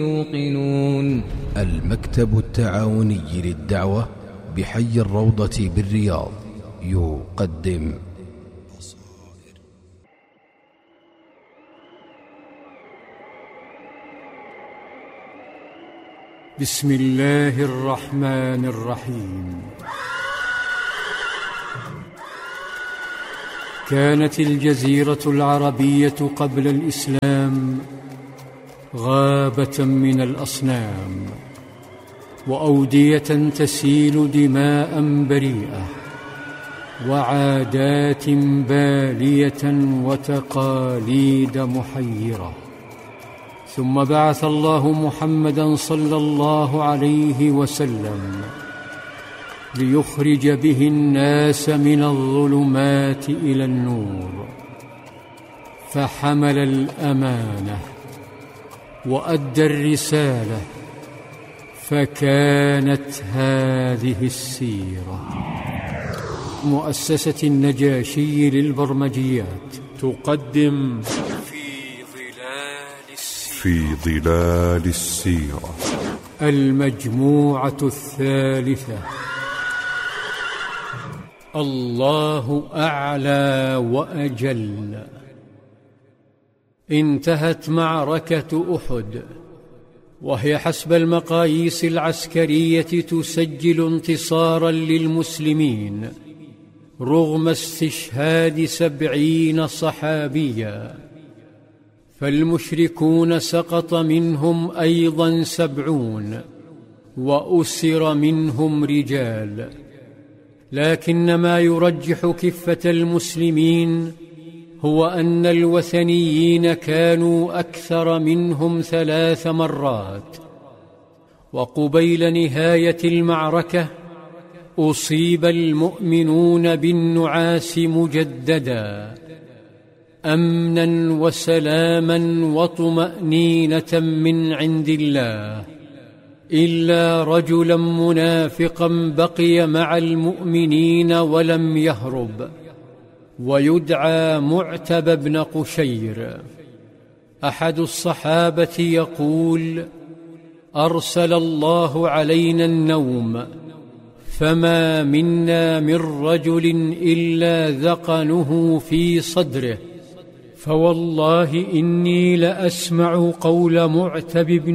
يوقنون. المكتب التعاوني للدعوة بحي الروضة بالرياض يقدم بسم الله الرحمن الرحيم. كانت الجزيرة العربية قبل الإسلام غابة من الأصنام وأودية تسيل دماء بريئة وعادات بالية وتقاليد محيرة. ثم بعث الله محمدًا صلى الله عليه وسلم ليخرج به الناس من الظلمات إلى النور، فحمل الأمانة وأدى الرسالة، فكانت هذه السيرة. مؤسسة النجاشي للبرمجيات تقدم في ظلال السيرة المجموعة الثالثة. الله أعلى وأجل. انتهت معركة أحد، وهي حسب المقاييس العسكرية تسجل انتصارا للمسلمين رغم استشهاد 70 صحابيا، فالمشركون سقط منهم أيضا 70 وأسر منهم رجال. لكن ما يرجح كفة المسلمين هو أن الوثنيين كانوا أكثر منهم 3 مرات. وقبيل نهاية المعركة أصيب المؤمنون بالنعاس مجددا، أمنا وسلاما وطمأنينة من عند الله، إلا رجلا منافقا بقي مع المؤمنين ولم يهرب، ويدعى معتب بن قشير. أحد الصحابة يقول: أرسل الله علينا النوم، فما منا من رجل إلا ذقنه في صدره، فوالله إني لأسمع قول معتب بن